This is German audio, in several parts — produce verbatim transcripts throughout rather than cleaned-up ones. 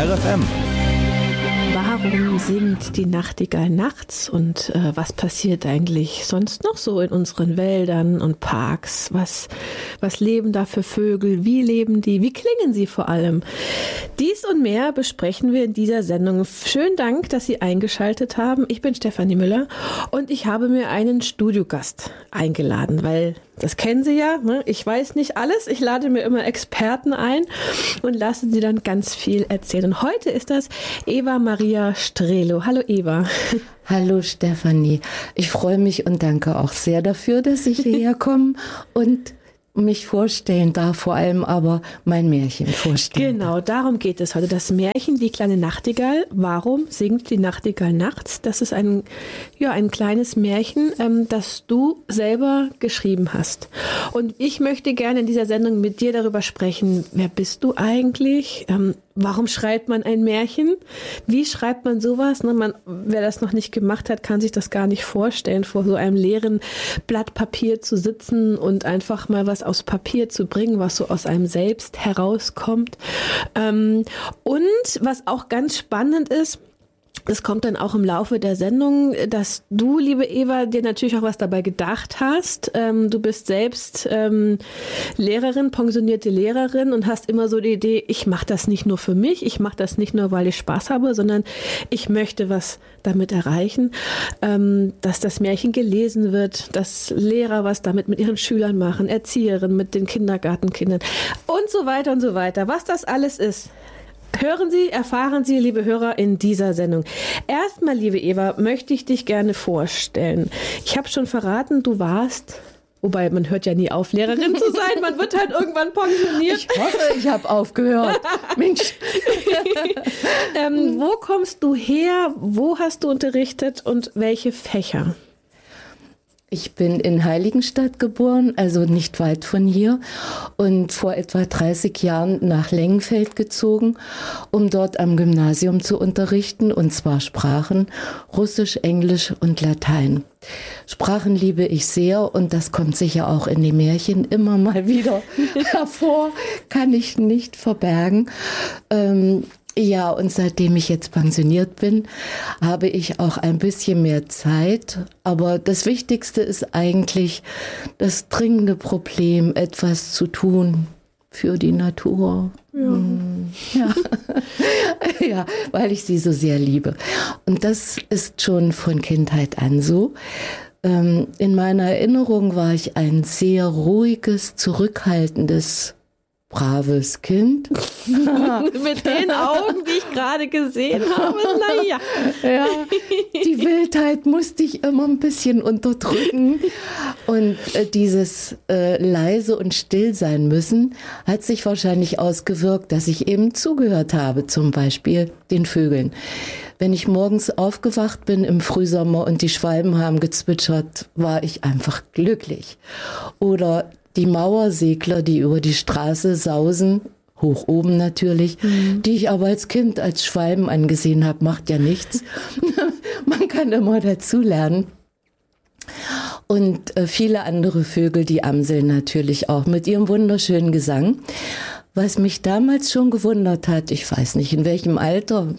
R F M. Warum singt die Nachtigall nachts und äh, was passiert eigentlich sonst noch so in unseren Wäldern und Parks? Was, was leben da für Vögel? Wie leben die? Wie klingen sie vor allem? Dies und mehr besprechen wir in dieser Sendung. Schönen Dank, dass Sie eingeschaltet haben. Ich bin Stefanie Müller und ich habe mir einen Studiogast eingeladen, weil das kennen Sie ja, ne? Ich weiß nicht alles. Ich lade mir immer Experten ein und lasse sie dann ganz viel erzählen. Und heute ist das Eva Maria Strelo. Hallo Eva. Hallo Stefanie. Ich freue mich und danke auch sehr dafür, dass ich hierher komme und mich vorstellen darf, vor allem aber mein Märchen vorstellen. Genau, darum geht es heute. Das Märchen Die kleine Nachtigall. Warum singt die Nachtigall nachts? Das ist ein, ja, ein kleines Märchen, ähm, das du selber geschrieben hast. Und ich möchte gerne in dieser Sendung mit dir darüber sprechen, wer bist du eigentlich? Ähm, warum schreibt man ein Märchen? Wie schreibt man sowas? Ne, man, wer das noch nicht gemacht hat, kann sich das gar nicht vorstellen, vor so einem leeren Blatt Papier zu sitzen und einfach mal was aus Papier zu bringen, was so aus einem selbst herauskommt. Ähm, und was auch ganz spannend ist, es kommt dann auch im Laufe der Sendung, dass du, liebe Eva, dir natürlich auch was dabei gedacht hast. Ähm, du bist selbst ähm, Lehrerin, pensionierte Lehrerin und hast immer so die Idee, ich mache das nicht nur für mich, ich mache das nicht nur, weil ich Spaß habe, sondern ich möchte was damit erreichen, ähm, dass das Märchen gelesen wird, dass Lehrer was damit mit ihren Schülern machen, Erzieherinnen mit den Kindergartenkindern und so weiter und so weiter. Was das alles ist, hören Sie, erfahren Sie, liebe Hörer, in dieser Sendung. Erstmal, liebe Eva, möchte ich dich gerne vorstellen. Ich habe schon verraten, du warst, wobei man hört ja nie auf, Lehrerin zu sein, man wird halt irgendwann pensioniert. Ich hoffe, ich habe aufgehört. Mensch. ähm, wo kommst du her? Wo hast du unterrichtet und welche Fächer? Ich bin in Heiligenstadt geboren, also nicht weit von hier, und vor etwa dreißig Jahren nach Lengenfeld gezogen, um dort am Gymnasium zu unterrichten, und zwar Sprachen, Russisch, Englisch und Latein. Sprachen liebe ich sehr und das kommt sicher auch in den Märchen immer mal wieder hervor, kann ich nicht verbergen. Ähm, Ja, und seitdem ich jetzt pensioniert bin, habe ich auch ein bisschen mehr Zeit. Aber das Wichtigste ist eigentlich das dringende Problem, etwas zu tun für die Natur. Ja. Ja. Ja, weil ich sie so sehr liebe. Und das ist schon von Kindheit an so. In meiner Erinnerung war ich ein sehr ruhiges, zurückhaltendes, braves Kind. Mit den Augen, die ich gerade gesehen habe, naja. Ja, die Wildheit musste ich immer ein bisschen unterdrücken. Und äh, dieses äh, leise und still sein müssen, hat sich wahrscheinlich ausgewirkt, dass ich eben zugehört habe, zum Beispiel den Vögeln. Wenn ich morgens aufgewacht bin im Frühsommer und die Schwalben haben gezwitschert, war ich einfach glücklich. Oder die Mauersegler, die über die Straße sausen, hoch oben natürlich, mhm. die ich aber als Kind als Schwalben angesehen habe, macht ja nichts. Man kann immer dazulernen. Und äh, viele andere Vögel, die Amseln natürlich auch, mit ihrem wunderschönen Gesang. Was mich damals schon gewundert hat, ich weiß nicht in welchem Alter,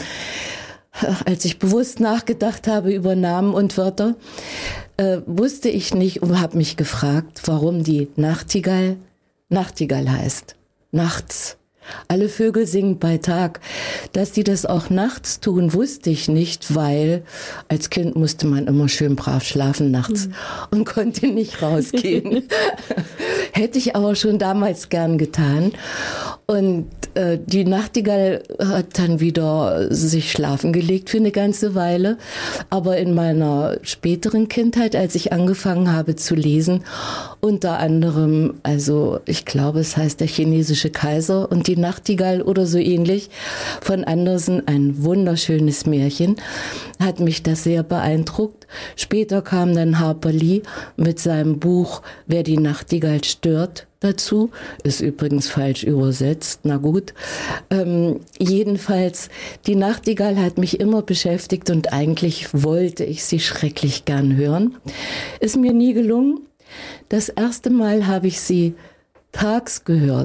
als ich bewusst nachgedacht habe über Namen und Wörter, äh, wusste ich nicht und habe mich gefragt, warum die Nachtigall Nachtigall heißt. Nachts. Alle Vögel singen bei Tag. Dass die das auch nachts tun, wusste ich nicht, weil als Kind musste man immer schön brav schlafen nachts mhm. und konnte nicht rausgehen. Hätte ich aber schon damals gern getan. Und äh, die Nachtigall hat dann wieder sich schlafen gelegt für eine ganze Weile. Aber in meiner späteren Kindheit, als ich angefangen habe zu lesen, unter anderem, also ich glaube, es heißt der chinesische Kaiser und die Nachtigall oder so ähnlich, von Andersen, ein wunderschönes Märchen, hat mich das sehr beeindruckt. Später kam dann Harper Lee mit seinem Buch Wer die Nachtigall stört dazu, ist übrigens falsch übersetzt, na gut. Ähm, jedenfalls, die Nachtigall hat mich immer beschäftigt und eigentlich wollte ich sie schrecklich gern hören. Ist mir nie gelungen. Das erste Mal habe ich sie tags gehört.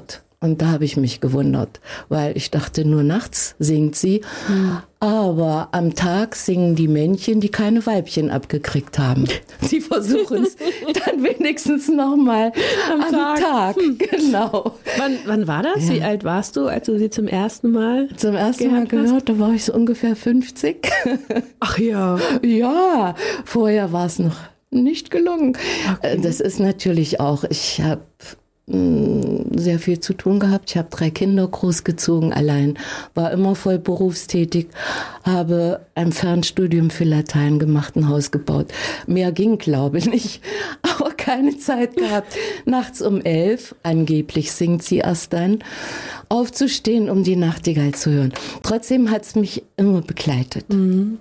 Und da habe ich mich gewundert, weil ich dachte, nur nachts singt sie. Hm. Aber am Tag singen die Männchen, die keine Weibchen abgekriegt haben. Die versuchen es dann wenigstens nochmal am, am Tag. Tag. Hm. Genau. Wann, wann war das? Ja. Wie alt warst du, als du sie zum ersten Mal Zum ersten Mal gehört, hast? Da war ich so ungefähr fünfzig. Ach ja. Ja, vorher war es noch nicht gelungen. Okay. Das ist natürlich auch, ich habe sehr viel zu tun gehabt. Ich habe drei Kinder großgezogen allein, war immer voll berufstätig, habe ein Fernstudium für Latein gemacht, ein Haus gebaut. Mehr ging, glaube ich, nicht, aber keine Zeit gehabt. Nachts um elf, angeblich singt sie erst dann, aufzustehen, um die Nachtigall zu hören. Trotzdem hat es mich immer begleitet. Mhm.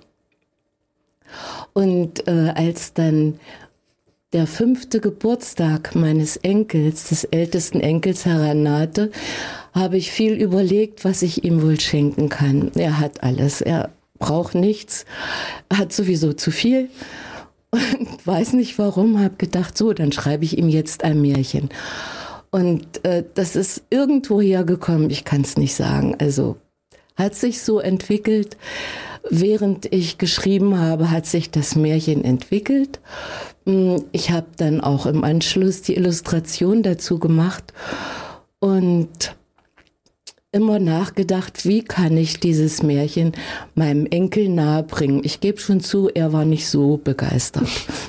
Und äh, als dann der fünfte Geburtstag meines Enkels, des ältesten Enkels, herannahte, habe ich viel überlegt, was ich ihm wohl schenken kann. Er hat alles, er braucht nichts, er hat sowieso zu viel und weiß nicht warum, habe gedacht, so, dann schreibe ich ihm jetzt ein Märchen. Und äh, das ist irgendwo hergekommen, ich kann es nicht sagen, also hat sich so entwickelt. Während ich geschrieben habe, hat sich das Märchen entwickelt. Ich habe dann auch im Anschluss die Illustration dazu gemacht und immer nachgedacht, wie kann ich dieses Märchen meinem Enkel nahebringen. Ich gebe schon zu, er war nicht so begeistert.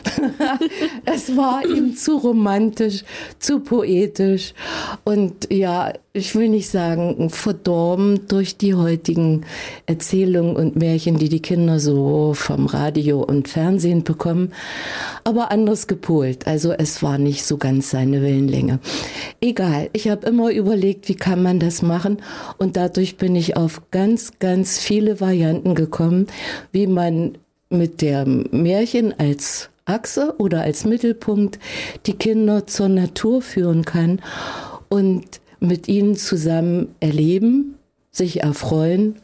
Es war ihm zu romantisch, zu poetisch und ja, ich will nicht sagen verdorben durch die heutigen Erzählungen und Märchen, die die Kinder so vom Radio und Fernsehen bekommen, aber anders gepolt. Also es war nicht so ganz seine Wellenlänge. Egal, ich habe immer überlegt, wie kann man das machen und dadurch bin ich auf ganz, ganz viele Varianten gekommen, wie man mit dem Märchen als Achse oder als Mittelpunkt die Kinder zur Natur führen kann und mit ihnen zusammen erleben, sich erfreuen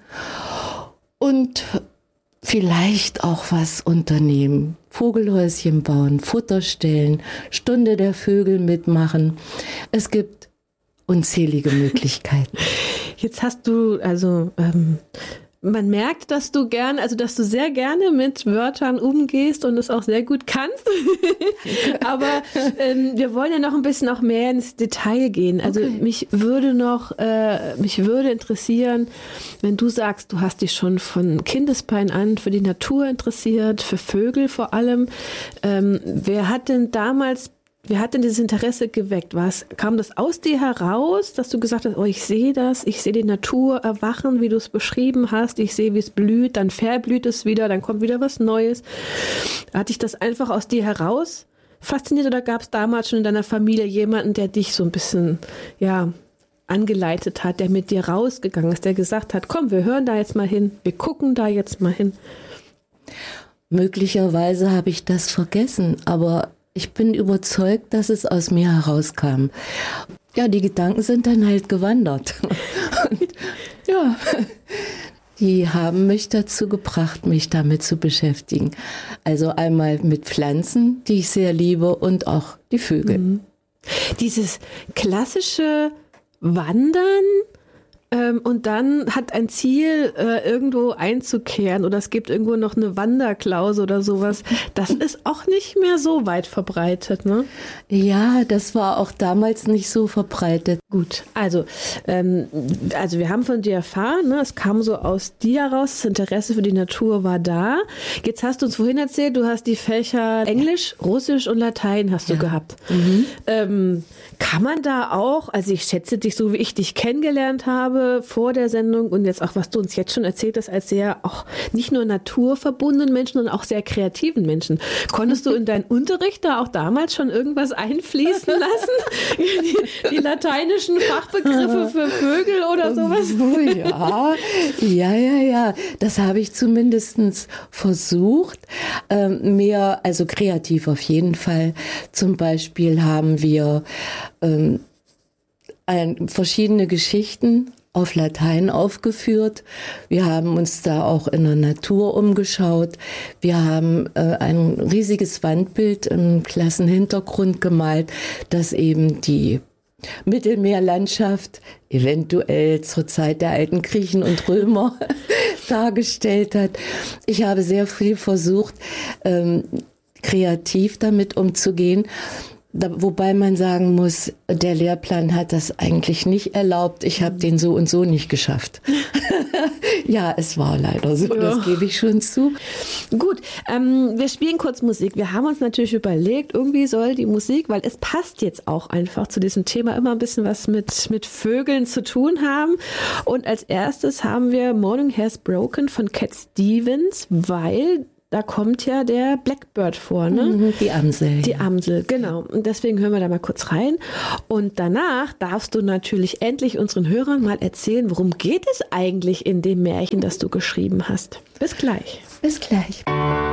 und vielleicht auch was unternehmen. Vogelhäuschen bauen, Futter stellen, Stunde der Vögel mitmachen. Es gibt unzählige Möglichkeiten. Jetzt hast du also... Ähm Man merkt, dass du gern, also dass du sehr gerne mit Wörtern umgehst und es auch sehr gut kannst. Aber ähm, wir wollen ja noch ein bisschen auch mehr ins Detail gehen. Also okay. mich würde noch, äh, mich würde interessieren, wenn du sagst, du hast dich schon von Kindesbein an für die Natur interessiert, für Vögel vor allem. Ähm, wer hat denn damals Wer hat denn dieses Interesse geweckt? Was, kam das aus dir heraus, dass du gesagt hast, oh, ich sehe das, ich sehe die Natur erwachen, wie du es beschrieben hast, ich sehe, wie es blüht, dann verblüht es wieder, dann kommt wieder was Neues. Hat dich das einfach aus dir heraus fasziniert oder gab es damals schon in deiner Familie jemanden, der dich so ein bisschen, ja, angeleitet hat, der mit dir rausgegangen ist, der gesagt hat, komm, wir hören da jetzt mal hin, wir gucken da jetzt mal hin? Möglicherweise habe ich das vergessen, aber ich bin überzeugt, dass es aus mir herauskam. Ja, die Gedanken sind dann halt gewandert. Und ja, die haben mich dazu gebracht, mich damit zu beschäftigen. Also einmal mit Pflanzen, die ich sehr liebe, und auch die Vögel. Mhm. Dieses klassische Wandern, ähm, und dann hat ein Ziel, äh, irgendwo einzukehren oder es gibt irgendwo noch eine Wanderklause oder sowas. Das ist auch nicht mehr so weit verbreitet, ne? Ja, das war auch damals nicht so verbreitet. Gut, also, ähm, also wir haben von dir erfahren, ne? Es kam so aus dir heraus, das Interesse für die Natur war da. Jetzt hast du uns vorhin erzählt, du hast die Fächer Englisch, Russisch und Latein hast du ja. gehabt. Mhm. Ähm, kann man da auch, also ich schätze dich so, wie ich dich kennengelernt habe, vor der Sendung und jetzt auch, was du uns jetzt schon erzählt hast, als sehr auch nicht nur naturverbundenen Menschen, sondern auch sehr kreativen Menschen. Konntest du in deinen Unterricht da auch damals schon irgendwas einfließen lassen? Die, die lateinischen Fachbegriffe für Vögel oder sowas? Oh, ja, ja, ja, ja. Das habe ich zumindest versucht. Ähm, mehr, also kreativ auf jeden Fall. Zum Beispiel haben wir ähm, ein, verschiedene Geschichten auf Latein aufgeführt. Wir haben uns da auch in der Natur umgeschaut. Wir haben äh, ein riesiges Wandbild im Klassenhintergrund gemalt, das eben die Mittelmeerlandschaft eventuell zur Zeit der alten Griechen und Römer dargestellt hat. Ich habe sehr viel versucht, ähm, kreativ damit umzugehen. Da, wobei man sagen muss, der Lehrplan hat das eigentlich nicht erlaubt. Ich habe den so und so nicht geschafft. Ja, es war leider so, ja. Das gebe ich schon zu. Gut, ähm, wir spielen kurz Musik. Wir haben uns natürlich überlegt, irgendwie soll die Musik, weil es passt jetzt auch einfach zu diesem Thema, immer ein bisschen was mit, mit Vögeln zu tun haben. Und als erstes haben wir Morning Has Broken von Cat Stevens, weil da kommt ja der Blackbird vor, ne? Die Amsel. Die Amsel, genau. Und deswegen hören wir da mal kurz rein. Und danach darfst du natürlich endlich unseren Hörern mal erzählen, worum geht es eigentlich in dem Märchen, das du geschrieben hast. Bis gleich. Bis gleich.